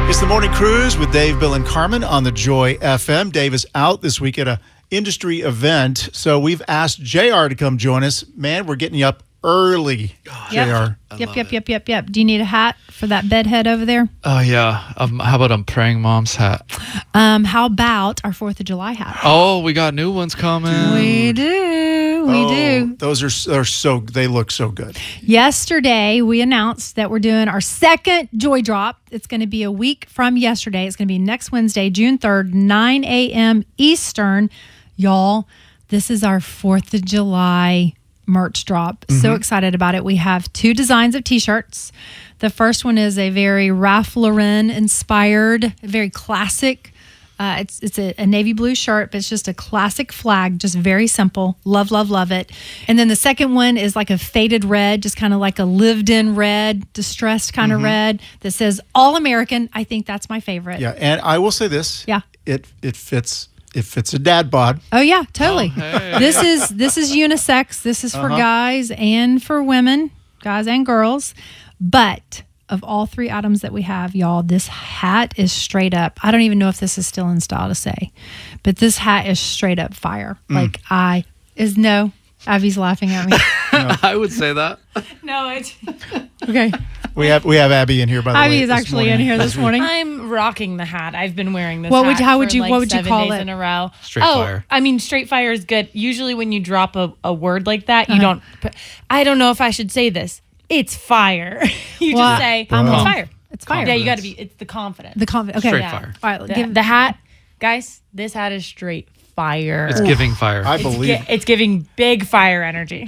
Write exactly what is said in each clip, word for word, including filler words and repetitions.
It's the Morning Cruise with Dave, Bill, and Carmen on the Joy F M. Dave is out this week at a industry event, so we've asked J R to come join us. Man, we're getting you up early, God, J R. Yep, Yep, yep, it. yep, yep, yep. Do you need a hat for that bed head over there? Oh, yeah. Um, how about a praying mom's hat? Um, how about our fourth of July hat? Oh, we got new ones coming. We do. We Oh, do. Those are, are so, they look so good. Yesterday, we announced that we're doing our second Joy Drop. It's going to be a week from yesterday. It's going to be next Wednesday, June third, nine a.m. Eastern. Y'all, this is our fourth of July merch drop. Mm-hmm. So excited about it. We have two designs of t-shirts. The first one is a very Ralph Lauren inspired, very classic. Uh, it's it's a, a navy blue shirt, but it's just a classic flag, just very simple. Love, love, love it. And then the second one is like a faded red, just kind of like a lived-in red, distressed kind of mm-hmm. red that says All American. I think that's my favorite. Yeah, and I will say this. Yeah. It it fits it fits a dad bod. Oh yeah, totally. Oh, hey. This is this is unisex. This is for Uh-huh. guys and for women, guys and girls. But of all three items that we have, y'all, this hat is straight up. I don't even know if this is still in style to say, but this hat is straight up fire. Mm. Like I is no. Abby's laughing at me. No. I would say that. No, it's okay. We have we have Abby in here, by the Abby way. is actually morning. in here this morning. I'm rocking the hat. I've been wearing this what hat would, how would for you, like what would you seven call days it? in a row. Straight oh, fire. I mean, straight fire is good. Usually when you drop a, a word like that, you Uh-huh. don't put, I don't know if I should say this. It's fire. you Well, just say, I'm it's on. fire. It's fire. Yeah, you got to be, it's the confidence. The confidence. Okay. Straight yeah. fire. All right. The, Give, the hat, guys, this hat is straight fire. It's giving fire. I It's, believe gi- it's giving big fire energy.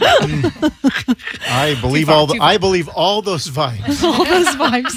I believe far, all the, too far. I believe all those vibes. all those vibes.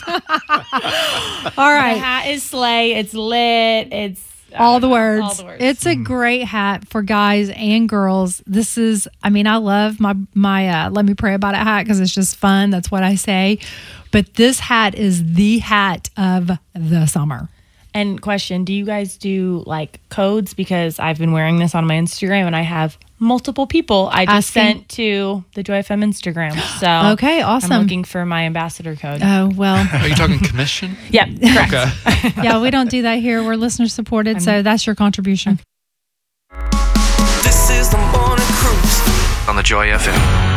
All The right. hat is slay. It's lit. It's all the words. All the words. It's a great hat for guys and girls. This is, I mean, I love my my uh, Let Me Pray About It hat because it's just fun. That's what I say. But this hat is the hat of the summer. And question, do you guys do like codes? Because I've been wearing this on my Instagram and I have multiple people I just Asking- sent to the Joy F M Instagram. So Okay, awesome. I'm looking for my ambassador code. Oh, well, Are you talking commission? Yep, correct. Okay. yeah, we don't do that here. We're listener supported. So that's your contribution. This is the Morning Cruise on the Joy F M.